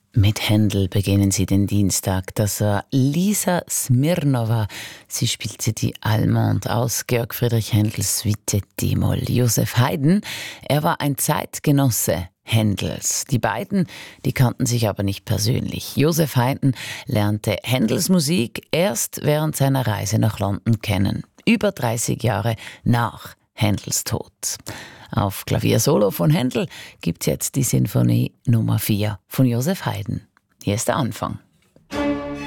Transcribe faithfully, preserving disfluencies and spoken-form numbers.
Mit Händel beginnen Sie den Dienstag. Das war Lisa Smirnova. Sie spielte die Allemande aus Georg Friedrich Händels Suite D-Moll. Joseph Haydn, er war ein Zeitgenosse Händels. Die beiden, die kannten sich aber nicht persönlich. Joseph Haydn lernte Händels Musik erst während seiner Reise nach London kennen. Über dreißig Jahre nach Händels Tod. Auf Klaviersolo von Händel gibt's jetzt die Sinfonie Nummer vier von Joseph Haydn. Hier ist der Anfang.